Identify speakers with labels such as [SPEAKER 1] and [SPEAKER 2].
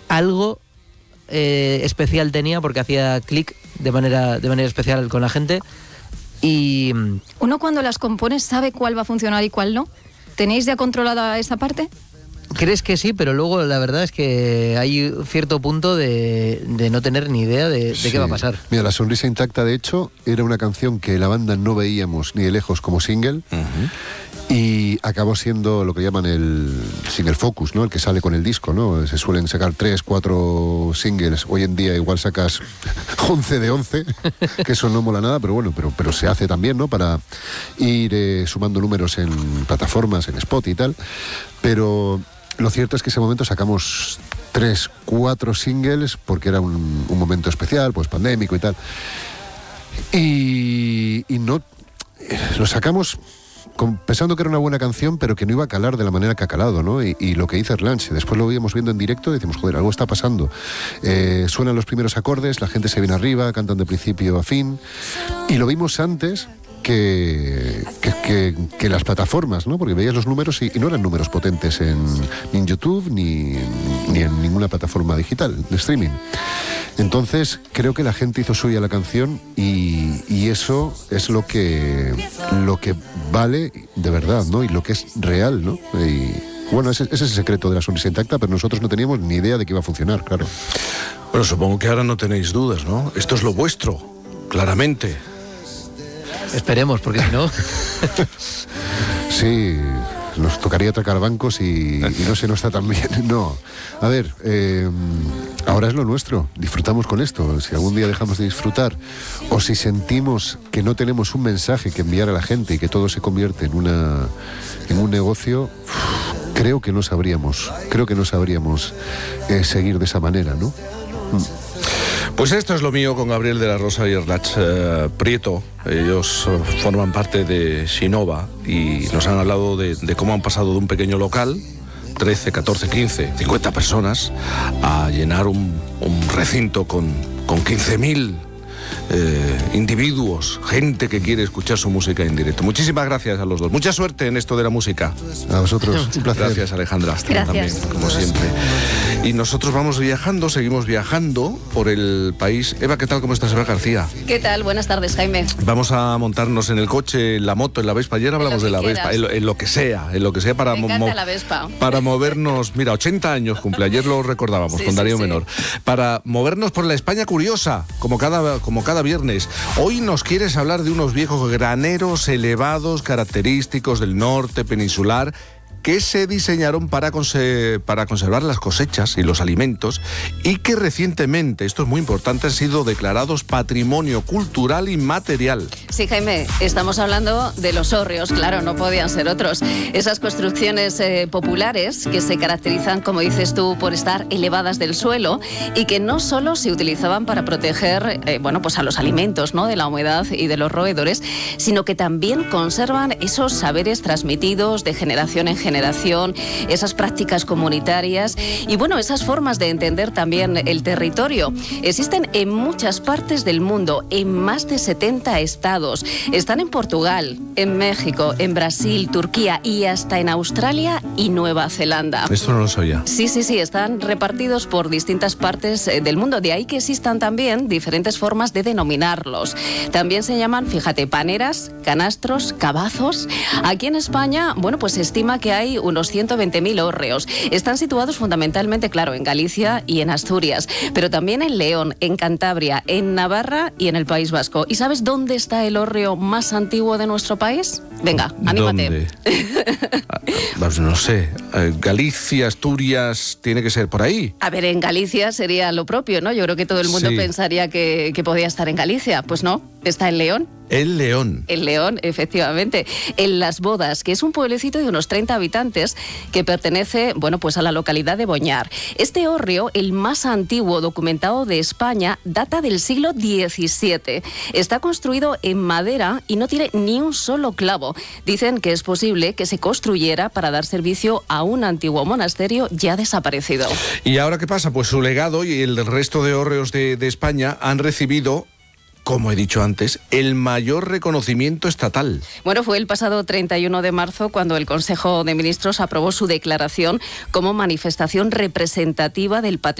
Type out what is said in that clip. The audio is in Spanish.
[SPEAKER 1] algo especial tenía, porque hacía clic de manera especial con la gente. Y
[SPEAKER 2] ¿uno cuando las compone sabe cuál va a funcionar y cuál no? ¿Tenéis ya controlada esa parte?
[SPEAKER 1] crees que sí, pero luego la verdad es que hay cierto punto de no tener ni idea de qué va a pasar.
[SPEAKER 3] Mira, La Sonrisa Intacta, de hecho, era una canción que la banda no veíamos ni de lejos como single. Y acabó siendo lo que llaman el single focus, ¿no? El que sale con el disco, ¿no? Se suelen sacar 3, 4 singles. Hoy en día igual sacas 11 de 11, que eso no mola nada, pero bueno, pero se hace también, ¿no? Para ir sumando números en plataformas, en Spotify y tal. Pero lo cierto es que ese momento sacamos 3, 4 singles porque era un momento especial, pues pandémico y tal. Y no... Lo sacamos pensando que era una buena canción, pero que no iba a calar de la manera que ha calado, ¿no? Y lo que dice Erlanche, después lo íbamos viendo en directo y decimos, joder, algo está pasando. Suenan los primeros acordes, la gente se viene arriba, cantan de principio a fin, y lo vimos antes que las plataformas, ¿no? Porque veías los números y no eran números potentes ni en YouTube ni en ninguna plataforma digital de streaming. Entonces creo que la gente hizo suya la canción y eso es lo que vale de verdad, ¿no? Y lo que es real, ¿no? Y bueno, ese es el secreto de La Sonrisa Intacta, pero nosotros no teníamos ni idea de que iba a funcionar, claro.
[SPEAKER 4] Bueno, supongo que ahora no tenéis dudas, ¿no? Esto es lo vuestro, claramente.
[SPEAKER 1] Esperemos, porque si no...
[SPEAKER 3] Sí, nos tocaría atracar bancos y no se nos está tan bien. No, a ver, ahora es lo nuestro, disfrutamos con esto. Si algún día dejamos de disfrutar o si sentimos que no tenemos un mensaje que enviar a la gente y que todo se convierte en un negocio, creo que no sabríamos seguir de esa manera, ¿no?
[SPEAKER 4] Pues esto es lo mío con Gabriel de la Rosa y Erlanche Prieto. Ellos forman parte de Sinova y nos han hablado de cómo han pasado de un pequeño local, 13, 14, 15, 50 personas, a llenar un recinto con 15.000 individuos, gente que quiere escuchar su música en directo. Muchísimas gracias a los dos. Mucha suerte en esto de la música.
[SPEAKER 3] A vosotros, un placer.
[SPEAKER 4] Gracias, Alejandra. Hasta también, como siempre. Y nosotros vamos viajando, seguimos viajando por el país. Eva, ¿qué tal? ¿Cómo estás, Eva García?
[SPEAKER 5] ¿Qué tal? Buenas tardes, Jaime.
[SPEAKER 4] Vamos a montarnos en el coche, en la moto, en la Vespa. Ayer hablamos de la Vespa, en lo que sea para,
[SPEAKER 5] Me encanta la Vespa.
[SPEAKER 4] Para movernos. Mira, 80 años cumple, ayer lo recordábamos con Darío Menor. Para movernos por la España curiosa, como cada viernes. Hoy nos quieres hablar de unos viejos graneros elevados, característicos del norte peninsular, que se diseñaron para conservar las cosechas y los alimentos y que recientemente, esto es muy importante, han sido declarados Patrimonio Cultural Inmaterial.
[SPEAKER 5] Sí, Jaime, estamos hablando de los hórreos, claro, no podían ser otros. Esas construcciones populares que se caracterizan, como dices tú, por estar elevadas del suelo y que no solo se utilizaban para proteger pues a los alimentos, ¿no?, de la humedad y de los roedores, sino que también conservan esos saberes transmitidos de generación en generación, esas prácticas comunitarias y bueno, esas formas de entender también el territorio. Existen en muchas partes del mundo, en más de 70 estados. Están en Portugal, en México, en Brasil, Turquía y hasta en Australia y Nueva Zelanda.
[SPEAKER 4] Esto no lo sabía.
[SPEAKER 5] Sí, están repartidos por distintas partes del mundo. De ahí que existan también diferentes formas de denominarlos. También se llaman, fíjate, paneras, canastros, cabazos. Aquí en España, bueno, pues se estima que hay unos 120.000 hórreos. Están situados fundamentalmente, claro, en Galicia y en Asturias, pero también en León, en Cantabria, en Navarra y en el País Vasco. ¿Y sabes dónde está el hórreo más antiguo de nuestro país? Venga, anímate.
[SPEAKER 4] ¿Dónde? No sé. Galicia, Asturias, tiene que ser por ahí.
[SPEAKER 5] A ver, en Galicia sería lo propio, ¿no? Yo creo que todo el mundo pensaría que podía estar en Galicia. Pues no, está en León.
[SPEAKER 4] El León.
[SPEAKER 5] El León, efectivamente. En Las Bodas, que es un pueblecito de unos 30 habitantes que pertenece, bueno, pues a la localidad de Boñar. Este hórreo, el más antiguo documentado de España, data del siglo XVII. Está construido en madera y no tiene ni un solo clavo. Dicen que es posible que se construyera para dar servicio a un antiguo monasterio ya desaparecido.
[SPEAKER 4] ¿Y ahora qué pasa? Pues su legado y el resto de hórreos de España han recibido, como he dicho antes, el mayor reconocimiento estatal.
[SPEAKER 5] Bueno, fue el pasado 31 de marzo cuando el Consejo de Ministros aprobó su declaración como manifestación representativa del patrimonio